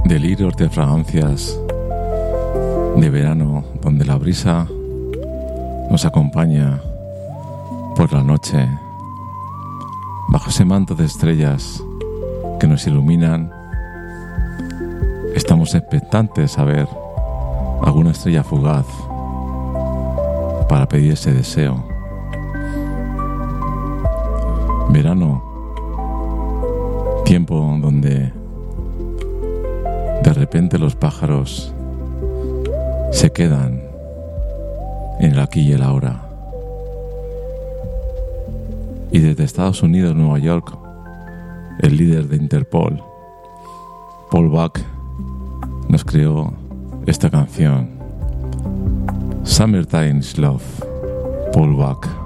delirios de fragancias de verano, donde la brisa nos acompaña por la noche, bajo ese manto de estrellas que nos iluminan. Estamos expectantes a ver alguna estrella fugaz para pedir ese deseo. Verano, tiempo donde de repente los pájaros se quedan en el aquí y el ahora. Y desde Estados Unidos, Nueva York, el líder de Interpol, Paul Buck, nos creó esta canción, Summertime's Love, Paul Buck.